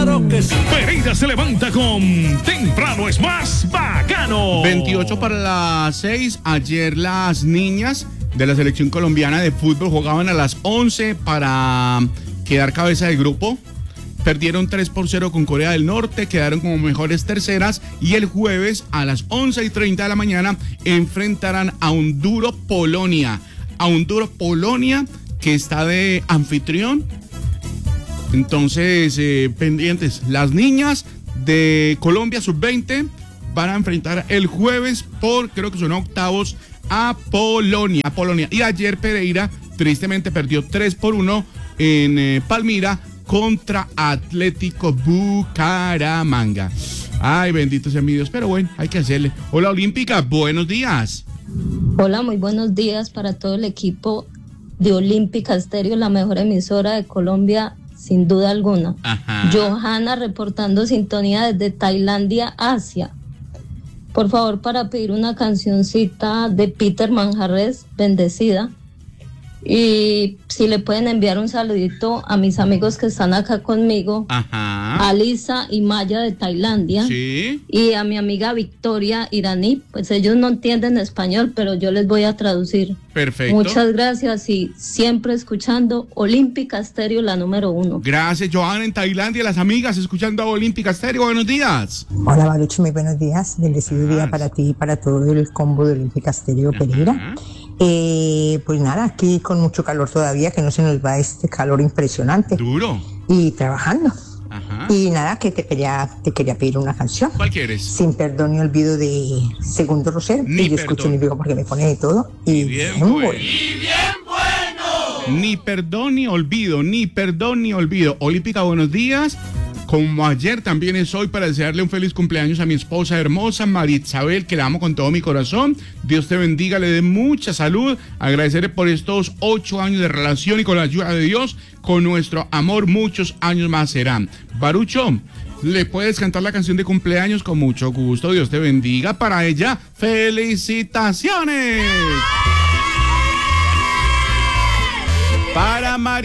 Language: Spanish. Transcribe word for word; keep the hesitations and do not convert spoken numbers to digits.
Pereira se levanta con Temprano es más bacano. veintiocho para las seis. Ayer las niñas de la selección colombiana de fútbol jugaban a las once para quedar cabeza de grupo. Perdieron tres por cero con Corea del Norte, quedaron como mejores terceras y el jueves a las once y treinta de la mañana enfrentarán a un duro Polonia. A un duro Polonia que está de anfitrión. Entonces, eh, pendientes, las niñas de Colombia sub veinte van a enfrentar el jueves por, creo que son octavos, a Polonia. A Polonia. Y ayer Pereira tristemente perdió tres por uno en eh, Palmira contra Atlético Bucaramanga. Ay, benditos sean mi Dios, pero bueno, hay que hacerle. Hola Olímpica, buenos días. Hola, muy buenos días para todo el equipo de Olímpica Estéreo, la mejor emisora de Colombia, sin duda alguna. Ajá. Johanna reportando sintonía desde Tailandia, Asia. Por favor, para pedir una cancioncita de Peter Manjarres, Bendecida. Y si le pueden enviar un saludito a mis amigos que están acá conmigo, Ajá. a Lisa y Maya de Tailandia, Sí. y a mi amiga Victoria iraní. Pues ellos no entienden español, pero yo les voy a traducir. Perfecto. Muchas gracias y siempre escuchando Olímpica Estéreo, la número uno. Gracias, Johanna, en Tailandia, las amigas escuchando a Olímpica Estéreo. Buenos días. Hola, Baruch, muy buenos días. Bendecido día Gracias. para ti y para todo el combo de Olímpica Estéreo Pereira. Ajá. Eh, pues nada, aquí con mucho calor todavía, que no se nos va este calor impresionante. Duro. Y trabajando. Ajá. Y nada, que te quería, te quería pedir una canción. ¿Cuál quieres? Sin perdón ni olvido de Segundo Rosero. Ni Y yo perdón. escucho ni digo porque me pone de todo. Y bien bien bueno. bueno. Ni perdón ni olvido, ni perdón ni olvido. Olímpica, buenos días. Como ayer también es hoy para desearle un feliz cumpleaños a mi esposa hermosa, María Isabel, que la amo con todo mi corazón. Dios te bendiga, le dé mucha salud. Agradecerle por estos ocho años de relación y con la ayuda de Dios, con nuestro amor, muchos años más serán. Barucho, ¿le puedes cantar la canción de cumpleaños? Con mucho gusto, Dios te bendiga. Para ella, felicitaciones. Para María.